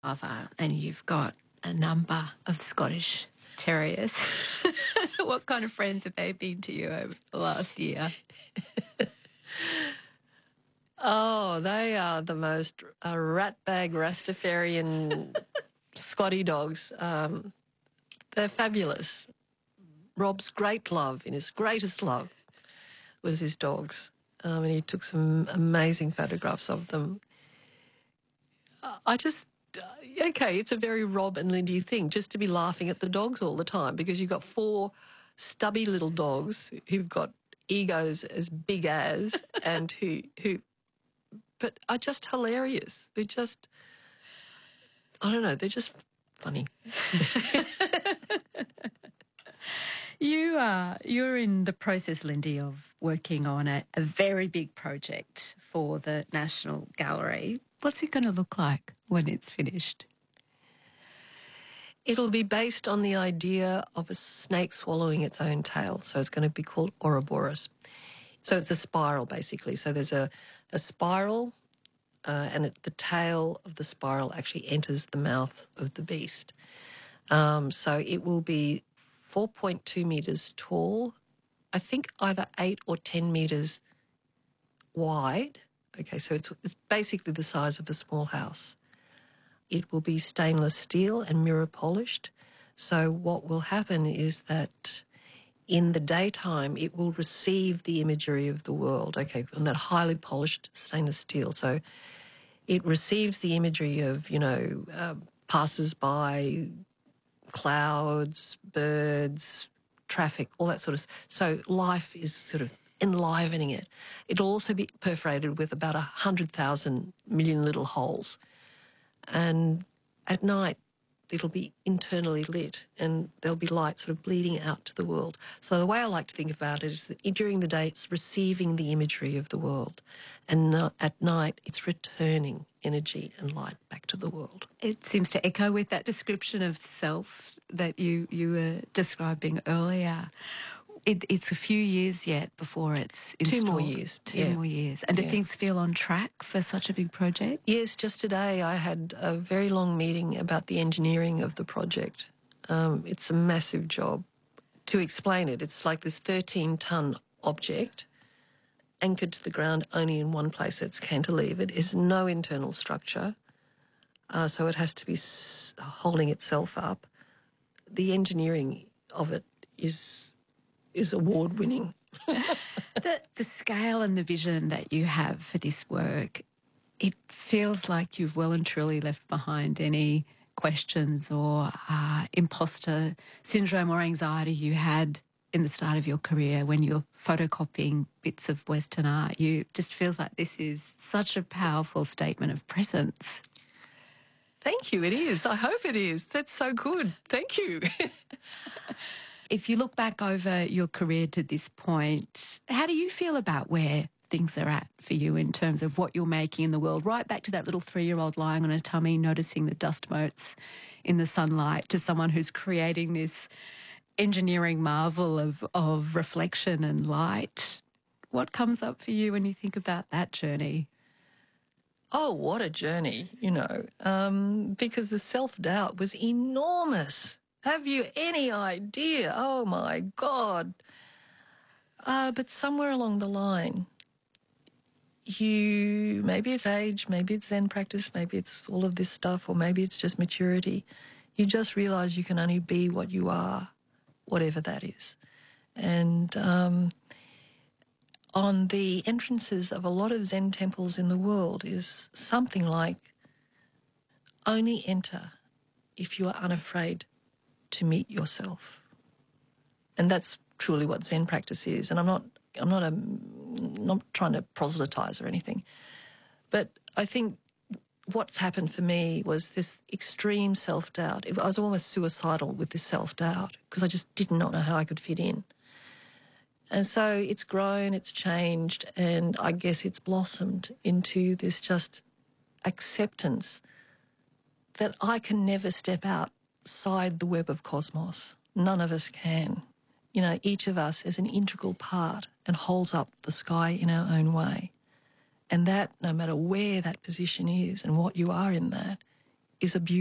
and you've got a number of Scottish Terriers. What kind of friends have they been to you over the last year? Oh, they are the most ratbag Rastafarian Scotty dogs. They're fabulous. Rob's great love, in his greatest love, was his dogs. And he took some amazing photographs of them. Okay, it's a very Rob and Lindy thing, just to be laughing at the dogs all the time, because you've got four stubby little dogs who've got egos as big as, and who but are just hilarious. They're just, I don't know, they're just funny. You're in the process, Lindy, of working on a very big project for the National Gallery. What's it going to look like when it's finished? It'll be based on the idea of a snake swallowing its own tail. So it's going to be called Ouroboros. So it's a spiral, basically. So there's a spiral, and the tail of the spiral actually enters the mouth of the beast. So it will be 4.2 metres tall, I think either 8 or 10 metres wide. Okay, so it's basically the size of a small house. It will be stainless steel and mirror polished. So what will happen is that in the daytime, it will receive the imagery of the world, okay, on that highly polished stainless steel. So it receives the imagery of, passers-by, clouds, birds, traffic, all that sort of. So life is sort of enlivening it. It'll also be perforated with about 100,000 million little holes. And at night, it'll be internally lit and there'll be light sort of bleeding out to the world. So the way I like to think about it is that during the day, it's receiving the imagery of the world. And at night, it's returning energy and light back to the world. It seems to echo with that description of self that you were describing earlier. It's a few years yet before it's installed. 2 more years. Two more years. And do things feel on track for such a big project? Yes, just today I had a very long meeting about the engineering of the project. It's a massive job. To explain it, it's like this 13-tonne object anchored to the ground only in one place. It's cantilevered. There's no internal structure, so it has to be holding itself up. The engineering of it is award-winning. The scale and the vision that you have for this work, it feels like you've well and truly left behind any questions or imposter syndrome or anxiety you had in the start of your career when you're photocopying bits of Western art. You just feels like this is such a powerful statement of presence. Thank you, it is. I hope it is. That's so good. Thank you. If you look back over your career to this point, how do you feel about where things are at for you in terms of what you're making in the world, right back to that little 3-year-old lying on a tummy, noticing the dust motes in the sunlight, to someone who's creating this engineering marvel of reflection and light? What comes up for you when you think about that journey? Oh, what a journey, because the self-doubt was enormous. Have you any idea? Oh, my God. But somewhere along the line, maybe it's age, maybe it's Zen practice, maybe it's all of this stuff, or maybe it's just maturity. You just realise you can only be what you are, whatever that is. And on the entrances of a lot of Zen temples in the world is something like, only enter if you are unafraid to meet yourself. And that's truly what Zen practice is. And I'm not trying to proselytise or anything. But I think what's happened for me was this extreme self-doubt. I was almost suicidal with this self-doubt because I just did not know how I could fit in. And so it's grown, it's changed, and I guess it's blossomed into this just acceptance that I can never step outside the web of cosmos. None of us can. Each of us is an integral part and holds up the sky in our own way. And that, no matter where that position is and what you are in that, is a beauty.